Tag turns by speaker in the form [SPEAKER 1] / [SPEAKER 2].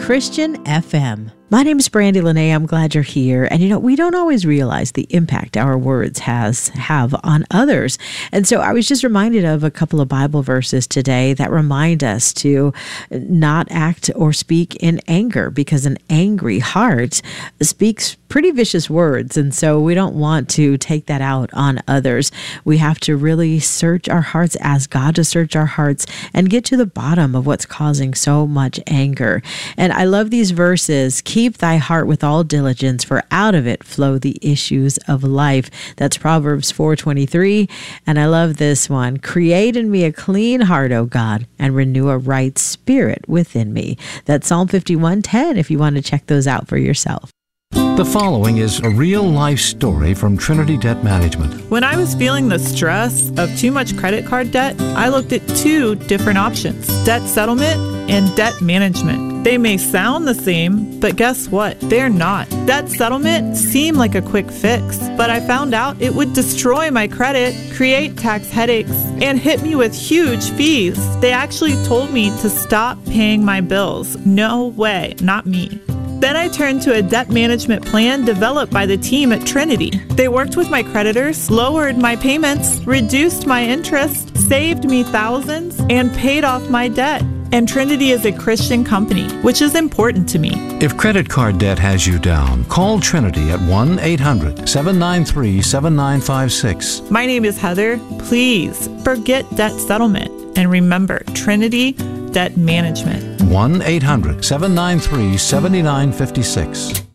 [SPEAKER 1] Christian FM. My name is Brandy Lene. I'm glad you're here. And we don't always realize the impact our words have on others. And so I was just reminded of a couple of Bible verses today that remind us to not act or speak in anger, because an angry heart speaks pretty vicious words. And so we don't want to take that out on others. We have to really search our hearts, ask God to search our hearts, and get to the bottom of what's causing so much anger. And I love these verses. Keep thy heart with all diligence, for out of it flow the issues of life. That's Proverbs 4:23. And I love this one. Create in me a clean heart, O God, and renew a right spirit within me. That's Psalm 51:10 if you want to check those out for yourself.
[SPEAKER 2] The following is a real-life story from Trinity Debt Management.
[SPEAKER 3] When I was feeling the stress of too much credit card debt, I looked at two different options: debt settlement and debt management. They may sound the same, but guess what? They're not. Debt settlement seemed like a quick fix, but I found out it would destroy my credit, create tax headaches, and hit me with huge fees. They actually told me to stop paying my bills. No way, not me. Then I turned to a debt management plan developed by the team at Trinity. They worked with my creditors, lowered my payments, reduced my interest, saved me thousands, and paid off my debt. And Trinity is a Christian company, which is important to me.
[SPEAKER 2] If credit card debt has you down, call Trinity at 1-800-793-7956.
[SPEAKER 3] My name is Heather. Please forget debt settlement and remember Trinity Debt Management.
[SPEAKER 2] 1-800-793-7956.